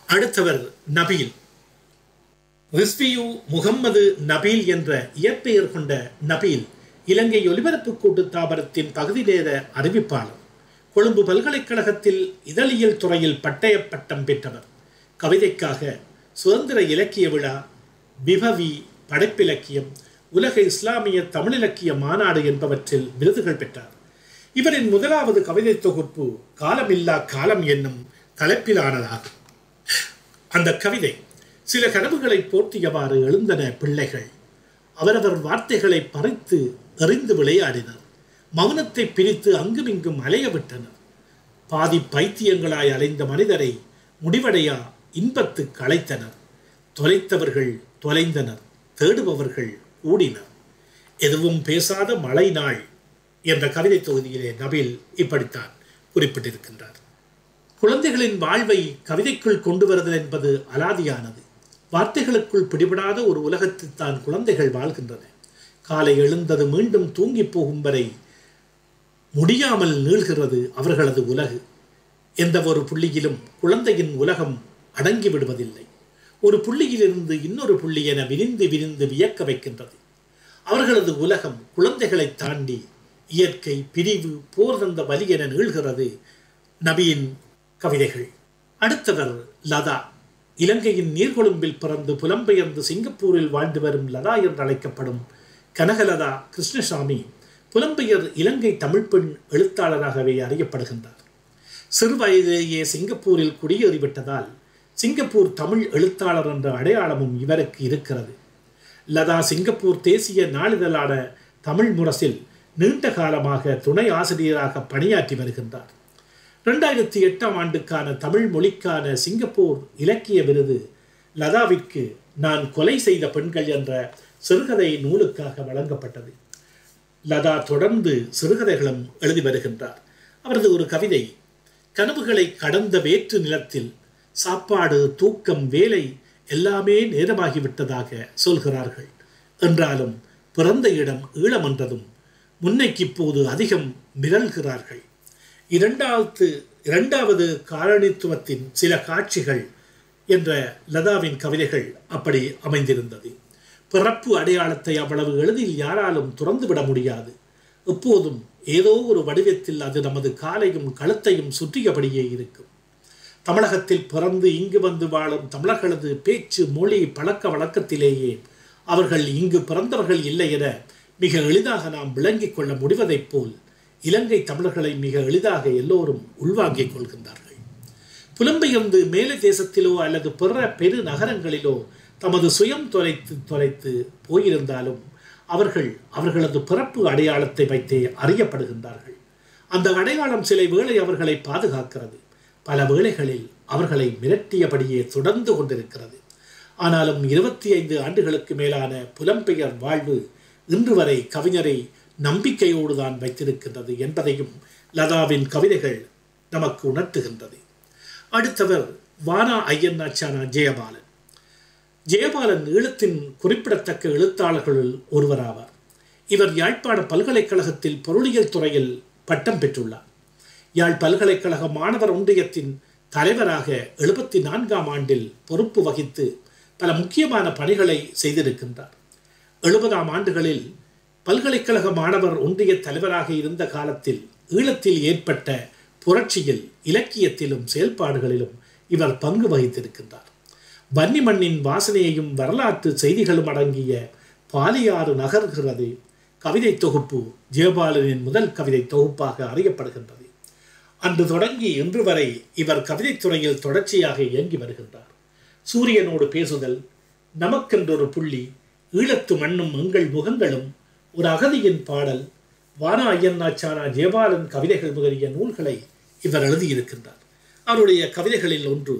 அடுத்தவர் நபீல். ரிஸ்வியு முகம்மது நபீல் என்ற இயற்பெயர் கொண்ட நபீல் இலங்கை ஒலிபரப்பு கூட்டுத்தாபனத்தின் பகுதி நேர அறிவிப்பாளர். கொழும்பு பல்கலைக்கழகத்தில் இதழியல் துறையில் பட்டய பட்டம் பெற்றவர். கவிதைக்காக சுதந்திர இலக்கிய விழா, பிபவி, படைப்பிலக்கியம், உலக இஸ்லாமிய தமிழிலக்கிய மாநாடு என்பவற்றில் விருதுகள் பெற்றார். இவரின் முதலாவது கவிதை தொகுப்பு காலமில்லா காலம் என்னும் தலைப்பிலானதாகும். அந்த கவிதை சில கனவுகளை போர்த்தியவாறு எழுந்தன பிள்ளைகள். அவரவர் வார்த்தைகளை பறித்து எறிந்து விளையாடினர். மௌனத்தை பிரித்து அங்குமிங்கும் அலைய விட்டனர். பாதி பைத்தியங்களாய் அலைந்த மனிதரை முடிவடையா இன்பத்து களைத்தனர். தொலைத்தவர்கள் தொலைந்தனர், தேடுபவர்கள் கூடினர். எதுவும் பேசாத மழை நாள் என்ற கவிதை தொகுதியிலே நபீல் இப்படித்தான் குறிப்பிட்டிருக்கின்றார். குழந்தைகளின் வாழ்வை கவிதைக்குள் கொண்டு வருதல் என்பது அலாதியானது. வார்த்தைகளுக்குள் பிடிபடாத ஒரு உலகத்தில் தான் குழந்தைகள் வாழ்கின்றன. காலை எழுந்தது மீண்டும் தூங்கி போகும் வரை முடியாமல் நீள்கிறது அவர்களது உலகு. எந்த ஒரு புள்ளியிலும் குழந்தையின் உலகம் அடங்கி விடுவதில்லை. ஒரு புள்ளியிலிருந்து இன்னொரு புள்ளி என விரிந்து விரிந்து வியக்க வைக்கின்றது. அவர்களது உலகம் குழந்தைகளை தாண்டி இயற்கை, பிரிவு, போர் தந்த வலி என நீள்கிறது நபியின் கவிதைகள். அடுத்தவர் லதா. இலங்கையின் நீர்கொழும்பில் பிறந்து புலம்பெயர்ந்து சிங்கப்பூரில் வாழ்ந்து வரும் லதா என்று அழைக்கப்படும் கனகலதா கிருஷ்ணசாமி புலம்பெயர் இலங்கை தமிழ் பெண் எழுத்தாளராகவே அறியப்படுகின்றார். சிறு வயதிலேயே சிங்கப்பூரில் குடியேறிவிட்டதால் சிங்கப்பூர் தமிழ் எழுத்தாளர் என்ற அடையாளமும் இவருக்கு இருக்கிறது. லதா சிங்கப்பூர் தேசிய நாளிதழான தமிழ் முரசில் நீண்ட காலமாக துணை ஆசிரியராக பணியாற்றி வருகின்றார். 2008 ஆண்டுக்கான தமிழ் மொழிக்கான சிங்கப்பூர் இலக்கிய விருது லதாவிற்கு நான் கொலை செய்த பெண்கள் என்ற சிறுகதை நூலுக்காக வழங்கப்பட்டது. லதா தொடர்ந்து சிறுகதைகளும் எழுதி வருகின்றார். அவரது ஒரு கவிதை, கனவுகளை கடந்த வேற்று நிலத்தில் சாப்பாடு, தூக்கம், வேலை எல்லாமே நேரமாகிவிட்டதாக சொல்கிறார்கள். என்றாலும் பிறந்த இடம் ஈழம் என்றதும் முன்னைக்கு இப்போது அதிகம் மிரள்கிறார்கள். இரண்டாவது காலனித்துவத்தின் சில காட்சிகள் என்ற லதாவின் கவிதைகள் அப்படி அமைந்திருந்தது. பிறப்பு அடையாளத்தை அவ்வளவு எளிதில் யாராலும் துறந்துவிட முடியாது. எப்போதும் ஏதோ ஒரு வடிவத்தில் அது நமது காலையும் கழுத்தையும் சுற்றியபடியே இருக்கும். தமிழகத்தில் பிறந்து இங்கு வந்து வாழும் தமிழர்களது பேச்சு, மொழி, பழக்க வழக்கத்திலேயே அவர்கள் இங்கு பிறந்தவர்கள் இல்லை என மிக எளிதாக நாம் விளங்கிக் கொள்ள முடிவதைப் போல் இலங்கை தமிழர்களை மிக எளிதாக எல்லோரும் உள்வாங்கிக் கொள்கின்றார்கள். புலம்பெயர்ந்து மேலை தேசத்திலோ அல்லது பிற பெரு நகரங்களிலோ தமது சுயம் தொலைத்து போயிருந்தாலும் அவர்களது பிறப்பு அடையாளத்தை வைத்தே அறியப்படுகின்றார்கள். அந்த அடையாளம் சில வேளை அவர்களை பாதுகாக்கிறது, பல வேளைகளில் அவர்களை மிரட்டியபடியே தொடர்ந்து கொண்டிருக்கிறது. ஆனாலும் 25 ஆண்டுகளுக்கு மேலான புலம்பெயர் வாழ்வு இன்று வரை கவிஞரை நம்பிக்கையோடு தான் வைத்திருக்கின்றது என்பதையும் லதாவின் கவிதைகள் நமக்கு உணர்த்துகின்றது. அடுத்தவர் வானா ஐயன்னாச்சானா ஜெயபாலன். ஜெயபாலன் ஈழத்தின் குறிப்பிடத்தக்க எழுத்தாளர்களில் ஒருவராவார். இவர் யாழ்ப்பாண பல்கலைக்கழகத்தில் பொருளியல் துறையில் பட்டம் பெற்றுள்ளார். யாழ் பல்கலைக்கழக மாணவர் ஒன்றியத்தின் தலைவராக 74ஆம் ஆண்டில் பொறுப்பு வகித்து பல முக்கியமான பணிகளை செய்திருக்கின்றார். 70ஆம் ஆண்டுகளில் பல்கலைக்கழக மாணவர் ஒன்றிய தலைவராக இருந்த காலத்தில் ஈழத்தில் ஏற்பட்ட புரட்சியில் இலக்கியத்திலும் செயல்பாடுகளிலும் இவர் பங்கு வகித்திருக்கின்றார். வன்னி மண்ணின் வாசனையையும் வரலாற்று செய்திகளும் அடங்கிய பாலியாறு நகர்கிறது கவிதை தொகுப்பு ஜெயபாலனின் முதல் கவிதை தொகுப்பாக அறியப்படுகின்றது. அன்று தொடங்கி இன்று வரை இவர் கவிதைத்துறையில் தொடர்ச்சியாக இயங்கி வருகின்றார். சூரியனோடு பேசுதல், நமக்கென்றொரு புள்ளி, ஈழத்து மண்ணும் எங்கள் முகங்களும், ஒரு அகதியின் பாடல், வானா ஐயன்னாச்சானா ஜெயபாலன் கவிதைகள் முதலிய நூல்களை இவர் எழுதியிருக்கின்றார். அவருடைய கவிதைகளில் ஒன்று,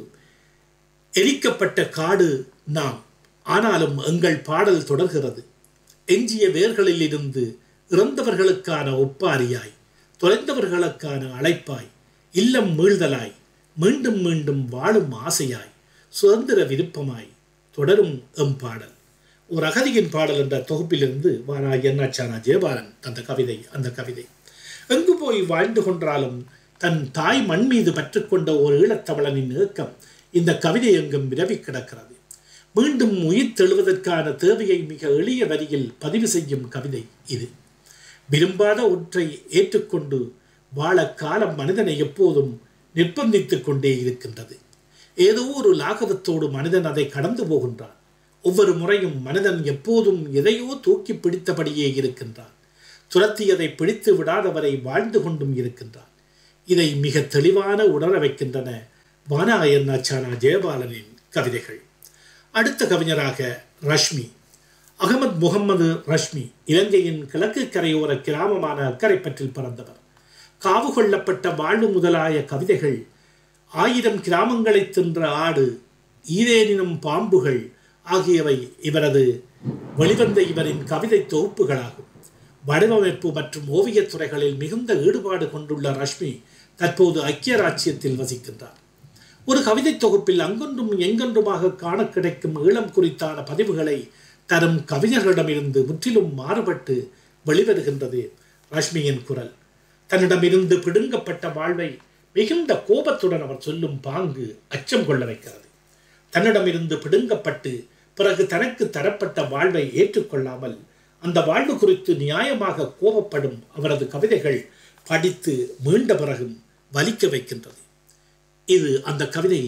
எரிக்கப்பட்ட காடு நாம், ஆனாலும் எங்கள் பாடல் தொடர்கிறது. எஞ்சிய வேர்களில் இருந்து இறந்தவர்களுக்கான ஒப்பாரியாய், தொலைந்தவர்களுக்கான அழைப்பாய், இல்லம் மீள்தலாய், மீண்டும் மீண்டும் வாழும் ஆசையாய், சுதந்திர விருப்பமாய் தொடரும் எம் பாடல். ஒரு அகதியின் பாடல் என்ற தொகுப்பிலிருந்து வானா ஐயன்னாச்சானா ஜெயபாலன் அந்த கவிதை எங்கு போய் வாழ்ந்து கொன்றாலும் தன் தாய் மண் மீது பற்றுக்கொண்ட ஒரு ஈழத்தமிழனின் ஏக்கம் இந்த கவிதை எங்கும் விரவி கிடக்கிறது. மீண்டும் உயிர் தெழுவதற்கான தேவையை மிக எளிய வரியில் பதிவு செய்யும் கவிதை இது. விரும்பாத ஒன்றை ஏற்றுக்கொண்டு வாழ காலம் மனிதனை எப்போதும் நிர்பந்தித்துக் கொண்டே இருக்கின்றது. ஏதோ ஒரு லாகவத்தோடு மனிதன் அதை கடந்து போகின்றான். ஒவ்வொரு முறையும் மனிதன் எப்போதும் எதையோ தூக்கி பிடித்தபடியே இருக்கின்றான். துரத்தியதை பிடித்து விடாதவரை வாழ்ந்து கொண்டும் இருக்கின்றான். இதை மிக தெளிவான உணர வைக்கின்றன வானாயன் அச்சானா ஜெயபாலனின் கவிதைகள். அடுத்த கவிஞராக ரஷ்மி. அகமது முகம்மது ரஷ்மி இலங்கையின் கிழக்கு கரையோர கிராமமான அக்கரைப்பற்றில் பிறந்தவர். காவு கொள்ளப்பட்ட வாழ்வு முதலாய கவிதைகள், 1000 கிராமங்களை தின்ற ஆடு, ஈரேனினும் பாம்புகள் ஆகியவை இவரது வெளிவந்த இவரின் கவிதை தொகுப்புகளாகும். வடிவமைப்பு மற்றும் ஓவியத் துறைகளில் மிகுந்த ஈடுபாடு கொண்டுள்ள ரஷ்மி தற்போது ஐக்கிய ராச்சியத்தில் வசிக்கின்றார். ஒரு கவிதை தொகுப்பில் அங்கொன்றும் எங்கொன்றுமாக காண கிடைக்கும் ஈழம் குறித்தான பதிவுகளை தரும் கவிஞர்களிடமிருந்து முற்றிலும் மாறுபட்டு வெளிவருகின்றது ரஷ்மியின் குரல். தன்னிடமிருந்து பிடுங்கப்பட்ட வாழ்வை மிகுந்த கோபத்துடன் அவர் சொல்லும் பாங்கு அச்சம் கொள்ள வைக்கிறது. தன்னிடமிருந்து பிடுங்கப்பட்டு பிறகு தனக்கு தரப்பட்ட வாழ்வை ஏற்றுக்கொள்ளாமல் அந்த வாழ்வு குறித்து நியாயமாக கோபப்படும் அவரது கவிதைகள் படித்து மீண்ட பிறகும் வலிக்க வைக்கின்றது. இது அந்த கவிதை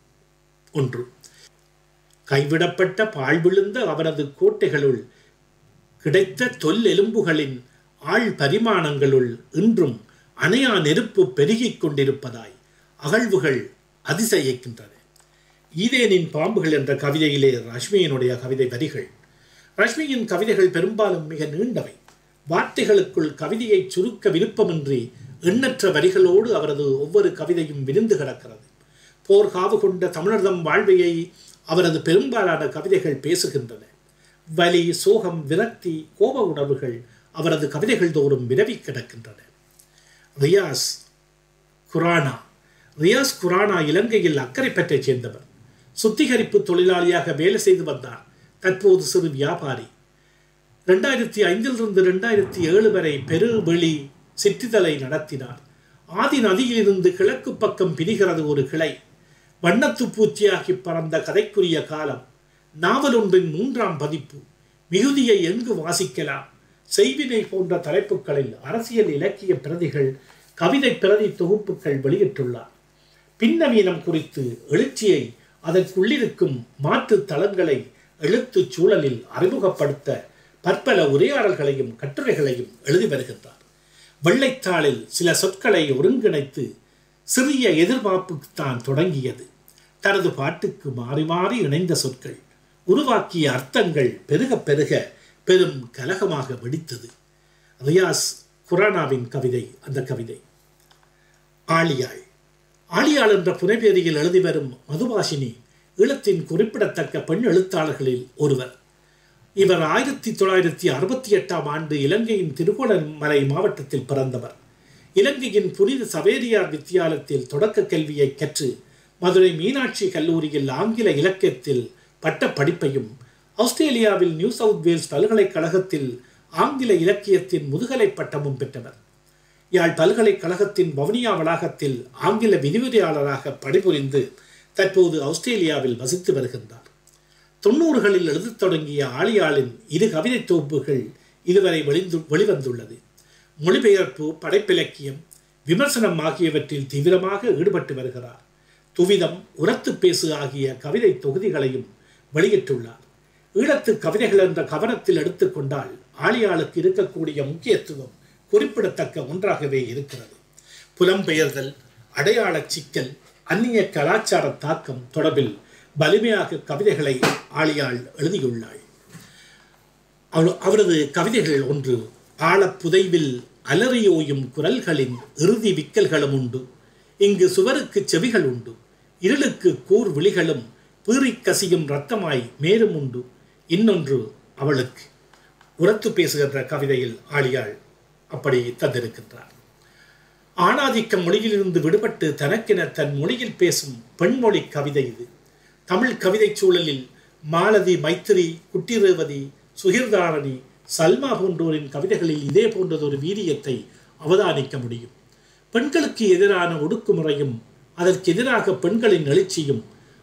ஒன்று. கைவிடப்பட்ட பால் விழுந்த அவரது கோட்டைகளுள் கிடைத்த தொல்லெலும்புகளின் ஆள் பரிமாணங்களுள் இன்றும் அணையா நெருப்பு பெருகிக் கொண்டிருப்பதாய் அகழ்வுகள் அதிசயிக்கின்றன. ஈதேனின் பாம்புகள் என்ற கவிதையிலே ரஷ்மியினுடைய கவிதை வரிகள். ரஷ்மியின் கவிதைகள் பெரும்பாலும் மிக நீண்டவை. வார்த்தைகளுக்குள் கவிதையை சுருக்க விருப்பமின்றி எண்ணற்ற வரிகளோடு அவரது ஒவ்வொரு கவிதையும் விரிந்து கிடக்கிறது. போர் காவு கொண்ட தமிழர்தம் வாழ்வையை அவரது பெரும்பாலான கவிதைகள் பேசுகின்றன. வலி, சோகம், விரக்தி, கோப உணர்வுகள் அவரது கவிதைகள் தோறும் விரவி கிடக்கின்றன. ரியாஸ் குரானா. ரியாஸ் குரானா இலங்கையில் அக்கரைப்பற்றைச் சேர்ந்தவர். சுத்திகரிப்பு தொழிலாளியாக வேலை செய்து வந்தார். தற்போது சிறு வியாபாரி. 2005 2007 வரை பெருவெளி சிற்றிதழை நடத்தினார். ஆதி நதியிலிருந்து கிழக்கு பக்கம் பிரிகிறது ஒரு கிளை. வண்ணத்து பூச்சியாகி பறந்த கதைக்குரிய காலம். நாவல் ஒன்றின் 3ஆம் பதிப்பு. மிகுதியை எங்கு வாசிக்கலாம். செய்வினை போன்ற தலைப்புகளில் அரசியல் இலக்கிய பிரதிகள், கவிதை பிரதி தொகுப்புகள் வெளியிட்டுள்ளார். பின்னவீனம் குறித்து எழுச்சியை, அதற்குள்ளிருக்கும் மாற்று தளங்களை எழுத்து சூழலில் அறிமுகப்படுத்த பற்பல உரையாடல்களையும் கட்டுரைகளையும் எழுதி வருகின்றார். வெள்ளைத்தாளில் சில சொற்களை ஒருங்கிணைத்து சிறிய எதிர்பார்ப்புக்குத்தான் தொடங்கியது. தனது பாட்டுக்கு மாறி மாறி இணைந்த சொற்கள் உருவாக்கிய அர்த்தங்கள் பெருக பெருக பெரும் கலகமாக வெடித்தது. ரியாஸ் குரானாவின் கவிதை அந்த கவிதை. ஆழியாள். ஆழியாள் என்ற புனைப்பெயரில் எழுதி வரும் மதுபாஷினி ஈழத்தின் குறிப்பிடத்தக்க பெண் எழுத்தாளர்களில் ஒருவர். இவர் 1968ஆம் ஆண்டு இலங்கையின் திருகோணமலை மாவட்டத்தில் பிறந்தவர். இலங்கையின் புனித சவேரியார் வித்தியாலயத்தில் தொடக்க கல்வியை கற்று மதுரை மீனாட்சி கல்லூரியில் ஆங்கில இலக்கியத்தில் பட்ட படிப்பையும், ஆஸ்திரேலியாவில் நியூ சவுத் வேல்ஸ் பல்கலைக்கழகத்தில் ஆங்கில இலக்கியத்தின் முதுகலை பட்டமும் பெற்றவர். யாழ் பல்கலைக்கழகத்தின் வவுனியா வளாகத்தில் ஆங்கில விரிவுரையாளராக பணிபுரிந்து தற்போது ஆஸ்திரேலியாவில் வசித்து வருகின்றார். 90களில் எழுதத் தொடங்கிய ஆழியாளின் 2 கவிதை தொகுப்புகள் இதுவரை வெளிவந்துள்ளது. மொழிபெயர்ப்பு, படைப்பிலக்கியம், விமர்சனம் ஆகியவற்றில் தீவிரமாக ஈடுபட்டு வருகிறார். துவிதம், உரத்து பேசு ஆகிய கவிதை தொகுதிகளையும் வெளியிட்டுள்ளார். ஈழத்து கவிதைகள் என்ற கவனத்தில் எடுத்துக்கொண்டால் ஆழியாளுக்கு இருக்கக்கூடிய முக்கியத்துவம் குறிப்பிடத்தக்க ஒன்றாகவே இருக்கிறது. புலம்பெயர்தல், அடையாள சிக்கல், அந்நிய கலாச்சார தாக்கம் தொடர்பில் வலிமையாக கவிதைகளை ஆழியாள் எழுதியுள்ளாள். அவரது கவிதைகள் ஒன்று. ஆழப்புதைவில் அலறியோயும் குரல்களின் இறுதி விக்கல்களும் உண்டு. இங்கு சுவருக்கு செவிகள் உண்டு. இருளுக்கு கூர் விழிகளும் பீறி கசியும் இரத்தமாய் மேலும் உண்டு. இன்னொன்று அவளுக்கு. உரத்து பேசுகின்ற கவிதையில் ஆழியாள் அப்படி தந்திருக்கின்றார். ஆணாதிக்க மொழியிலிருந்து விடுபட்டு தனக்கென தன் மொழியில் பேசும் பெண்மொழி கவிதை இது. தமிழ் கவிதை சூழலில் மாலதி, மைத்திரி, குட்டிரேவதி, சுகிர்தாரணி, சல்மா போன்றோரின் கவிதைகளில் இதே போன்றதொரு வீரியத்தை அவதானிக்க முடியும். பெண்களுக்கு எதிரான ஒடுக்குமுறையும் அதற்கு எதிராக பெண்களின் எழுச்சியும்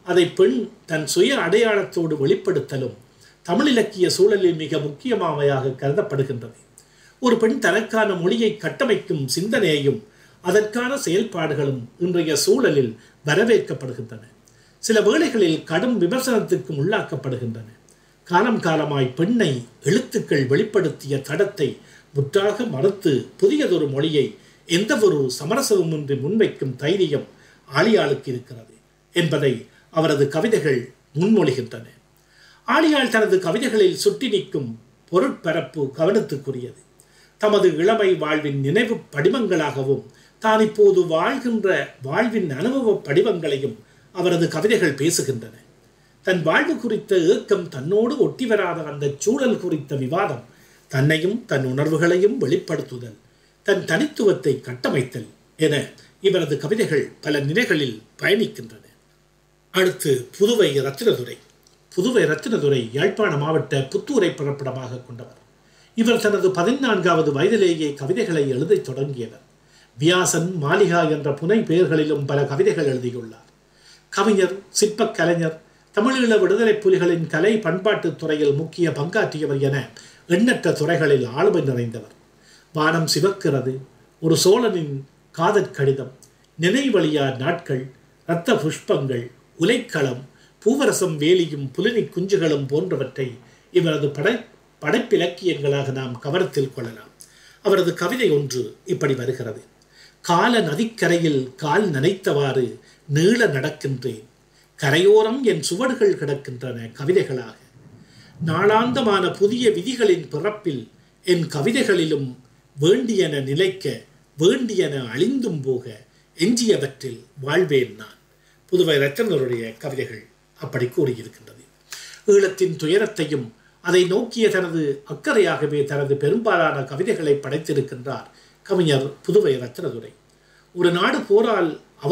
அதை பெண் தன் சுய அடையாளத்தோடு வெளிப்படுத்தலும் தமிழ் இலக்கிய சூழலில் மிக முக்கியமானவையாக கருதப்படுகின்றது. ஒரு பெண் தனக்கான மொழியை கட்டமைக்கும் சிந்தனையையும் அதற்கான செயல்பாடுகளும் இன்றைய சூழலில் வரவேற்கப்படுகின்றன. சில வேளைகளில் கடும் விமர்சனத்துக்கும் உள்ளாக்கப்படுகின்றன. காலம் காலமாய் பெண்ணை எழுத்துக்கள் வெளிப்படுத்திய தடத்தை முற்றாக மறுத்து புதியதொரு மொழியை எந்த ஒரு சமரசமுமின்றி முன்வைக்கும் தைரியம் ஆழியாளுக்கு இருக்கிறது என்பதை அவரது கவிதைகள் முன்மொழிகின்றன. ஆழியாள் தனது கவிதைகளில் சுட்டி நிற்கும் பொருட்பரப்பு கவனத்துக்குரியது. தமது இளமை வாழ்வின் நினைவு படிமங்களாகவும் தான் இப்போது வாழ்கின்ற வாழ்வின் அனுபவ படிவங்களையும் அவரது கவிதைகள் பேசுகின்றன. தன் வாழ்வு குறித்த ஏக்கம், தன்னோடு ஒட்டி வராத அந்த சூழல் குறித்த விவாதம், தன்னையும் தன் உணர்வுகளையும் வெளிப்படுத்துதல், தன் தனித்துவத்தை கட்டமைத்தல் என இவரது கவிதைகள் பல நிலைகளில் பயணிக்கின்றன. அடுத்து புதுவை ரத்தினதுரை. புதுவை ரத்தினதுரை யாழ்ப்பாண மாவட்ட புத்தூரை பிறப்பிடமாக கொண்டவர். இவர் தனது 14வது வயதிலேயே கவிதைகளை எழுதத் தொடங்கியவர். வியாசன், மாளிகா என்ற புனை பெயர்களிலும் பல கவிதைகள் எழுதியுள்ளார். கவிஞர், சிற்பக் கலைஞர், தமிழீழ விடுதலை புலிகளின் கலை பண்பாட்டு துறையில் முக்கிய பங்காற்றியவர் என எண்ணற்ற துறைகளில் ஆளுமை நிறைந்தவர். வானம் சிவக்கிறது, ஒரு சோழனின் காதற் கடிதம், நினைவழியா நாட்கள், இரத்த புஷ்பங்கள், உலைக்களம், பூவரசம் வேலியும் புலினி குஞ்சுகளும் போன்றவற்றை இவரது படைப்பிலக்கியங்களாக நாம் கவனத்தில் கொள்ளலாம். அவரது கவிதை ஒன்று இப்படி வருகிறது. கால நதிக்கரையில் கால் நனைத்தவாறு நீள நடக்கின்றேன், கரையோரம் என் சுவடுகள் கிடக்கின்றன கவிதைகளாக. நாளாந்தமான புதிய விதிகளின் பிறப்பில் என் கவிதைகளிலும் வேண்டியன நிலைக்க, வேண்டியன அழிந்தும் போக, எஞ்சியவற்றில் வாழ்வேன் நான். புதுவை ரத்தினருடைய கவிதைகள் அப்படி கூறியிருக்கின்றது. ஈழத்தின் துயரத்தையும் அதை நோக்கிய தனது அக்கறையாகவே தனது பெரும்பாலான கவிதைகளை படைத்திருக்கின்றார் கவிஞர் புதுவை ரத்தினதுரை. ஒரு நாடு போரால்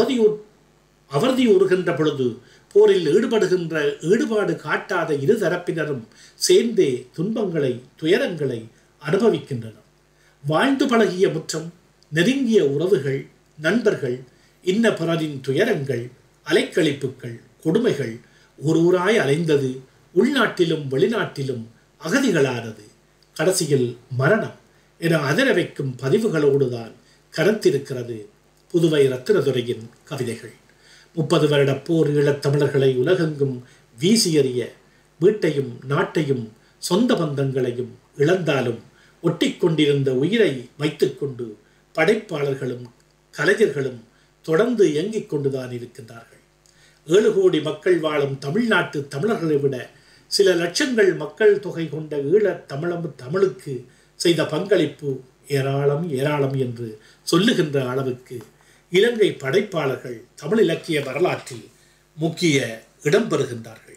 அவதியுறுகின்ற பொழுது போரில் ஈடுபாடு காட்டாத இரு தரப்பினரும் சேர்ந்தே துன்பங்களை, துயரங்களை அனுபவிக்கின்றனர். வாழ்ந்து பழகிய முற்றம், நெருங்கிய உறவுகள், நண்பர்கள், இன்ன பிறரின் துயரங்கள், அலைக்கழிப்புகள், கொடுமைகள் ஊராய் அலைந்தது, உள்நாட்டிலும் வெளிநாட்டிலும் அகதிகளானது, கடைசியில் மரணம் என அதிர வைக்கும் பதிவுகளோடுதான் கருத்திருக்கிறது புதுவை ரத்தினதுரையின் கவிதைகள். 30 வருட போர் ஈழத்தமிழர்களை உலகெங்கும் வீசி எறிய வீட்டையும் நாட்டையும் சொந்த பந்தங்களையும் இழந்தாலும் ஒட்டிக்கொண்டிருந்த உயிரை வைத்துக்கொண்டு படைப்பாளர்களும் கலைஞர்களும் தொடர்ந்து இயங்கிக் கொண்டுதான் இருக்கின்றார்கள். 7 கோடி மக்கள் வாழும் தமிழ்நாட்டு தமிழர்களை விட சில லட்சங்கள் மக்கள் தொகை கொண்ட ஈழத் தமிழுக்கு செய்த பங்களிப்பு ஏராளம் ஏராளம் என்று சொல்லுகின்ற அளவுக்கு இலங்கை படைப்பாளர்கள் தமிழ் இலக்கிய வரலாற்றில் முக்கிய இடம் பெறுகின்றார்கள்.